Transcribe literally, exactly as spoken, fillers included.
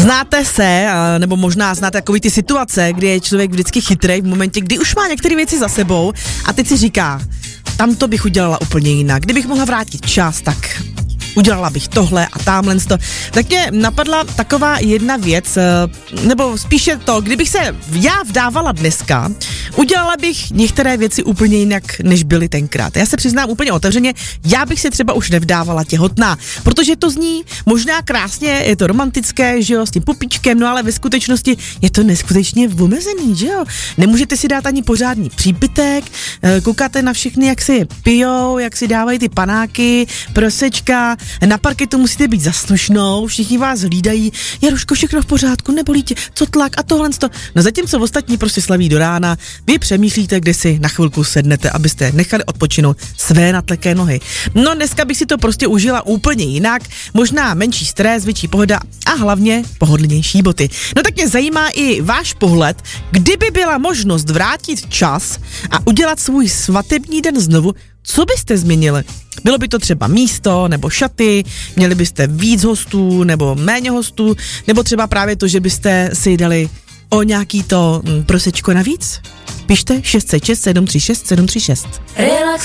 Znáte se, nebo možná znáte takový ty situace, kdy je člověk vždycky chytrej v momentě, kdy už má některé věci za sebou a teď si říká, tam to bych udělala úplně jinak. Kdybych mohla vrátit čas, tak udělala bych tohle a támhle to. Tak mě napadla taková jedna věc, nebo spíše to, kdybych se já vdávala dneska, udělala bych některé věci úplně jinak, než byly tenkrát. Já se přiznám úplně otevřeně, já bych se třeba už nevdávala těhotná, protože to zní možná krásně, je to romantické, že jo, s tím pupíčkem, no ale ve skutečnosti je to neskutečně omezený, že jo. Nemůžete si dát ani pořádný přípitek, koukáte na všechny, jak si je pijou, jak si dávají ty panáky, prosečka, na parketu musíte být za slušnou, všichni vás hlídají, Jaruško, všechno v pořádku, nebolí tě, co tlak a tohle to. No zatímco ostatní prostě slaví do rána, vy přemýšlíte, kde si na chvilku sednete, abyste nechali odpočinout své natleké nohy. No dneska bych si to prostě užila úplně jinak, možná menší stres, větší pohoda a hlavně pohodlnější boty. No tak mě zajímá i váš pohled, kdyby byla možnost vrátit čas a udělat svůj svatební den znovu, co byste změnili? Bylo by to třeba místo nebo šaty, měli byste víc hostů nebo méně hostů, nebo třeba právě to, že byste si dali o nějaký to prosečko navíc? Pište šest set šest sedm tři šest sedm tři šest. Relax.